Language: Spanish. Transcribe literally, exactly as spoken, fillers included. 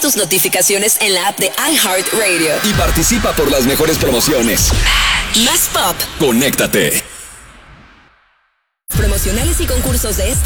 tus notificaciones en la app de iHeartRadio. Y participa por las mejores promociones. Más pop. Conéctate. Promocionales y concursos de esta